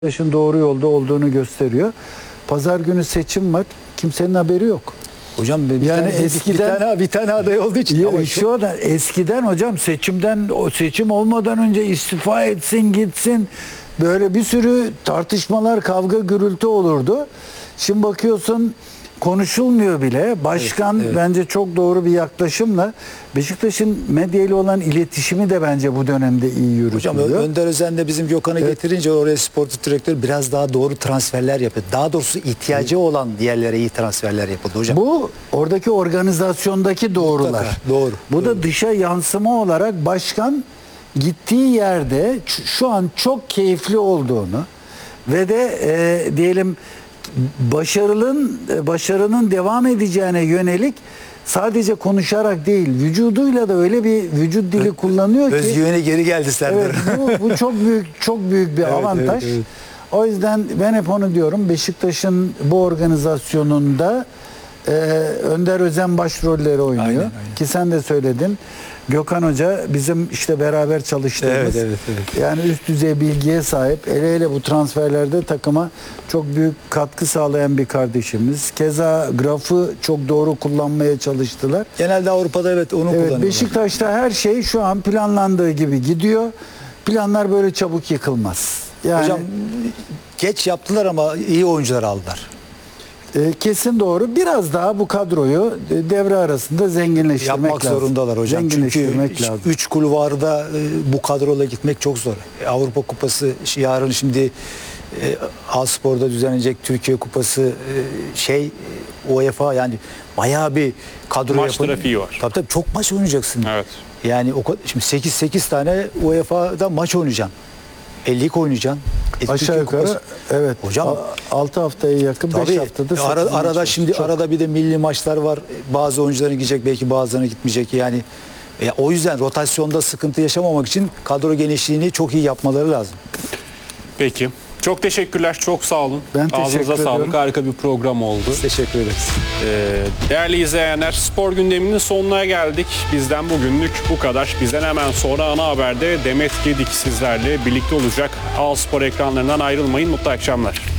Beşiktaş'ın doğru yolda olduğunu gösteriyor. Pazar günü seçim var. Kimsenin haberi yok. Hocam Yani eskiden bir tane aday olduğu için ama şu anda eskiden hocam seçim olmadan önce istifa etsin gitsin, böyle bir sürü tartışmalar, kavga, gürültü olurdu. Şimdi bakıyorsun konuşulmuyor bile. Başkan bence çok doğru bir yaklaşımla Beşiktaş'ın medyayla olan iletişimi de bence bu dönemde iyi yürütülüyor. hocam Önder Özen de bizim Gökhan'ı getirince oraya sportif direktör biraz daha doğru transferler yapıyor. Daha doğrusu ihtiyacı olan diğerlere iyi transferler yapıldı hocam. Bu oradaki organizasyondaki doğrular. Mutlaka, doğru. Bu da dışa yansıma olarak başkan gittiği yerde şu an çok keyifli olduğunu ve de diyelim başarının devam edeceğine yönelik sadece konuşarak değil, vücuduyla da öyle bir vücut dili kullanıyor ki Özgüveni geri geldi Serdar. evet, bu çok büyük bir avantaj. evet. O yüzden ben hep onu diyorum. Beşiktaş'ın bu organizasyonunda Önder Özen başrolleri oynuyor. Aynen. Ki sen de söyledin. Gökhan Hoca bizim işte beraber çalıştığımız, Evet. yani üst düzey bilgiye sahip, hele bu transferlerde takıma çok büyük katkı sağlayan bir kardeşimiz. Keza grafı çok doğru kullanmaya çalıştılar. Genelde Avrupa'da onu kullanıyorlar. Beşiktaş'ta her şey şu an planlandığı gibi gidiyor. Planlar böyle çabuk yıkılmaz. Yani Hocam geç yaptılar ama iyi oyuncular aldılar. kesin doğru. Biraz daha bu kadroyu devre arasında zenginleştirmek Yapmak lazım. zorundalar hocam. Çünkü Zenginleştirmek lazım. 3 kulvarda bu kadroyla gitmek çok zor. Avrupa Kupası yarın şimdi Alspor'da düzenlenecek Türkiye Kupası UEFA, yani bayağı bir kadro Maç trafiği var. Tabii çok maç oynayacaksın. Evet. Yani şimdi 8 tane UEFA'da maç oynayacaksın. 50'lik oynayacaksın. Aşağı Türkiye yukarı Kupası. evet. Hocam 6 haftaya yakın, 5 tabii haftada 8 arada maç şimdi var. Çok- arada bir de milli maçlar var. Bazı oyuncuların gidecek, belki bazılarına gitmeyecek. Yani o yüzden rotasyonda sıkıntı yaşamamak için kadro genişliğini çok iyi yapmaları lazım. Peki. Çok teşekkürler. Çok sağ olun. Ben teşekkür Ağzınıza ediyorum. sağlık. Harika bir program oldu. Teşekkür ederiz. Değerli izleyenler, spor gündeminin sonuna geldik. Bizden bugünlük bu kadar. Bizden hemen sonra ana haberde Demet Gedik sizlerle birlikte olacak. Al Spor ekranlarından ayrılmayın. Mutlu akşamlar.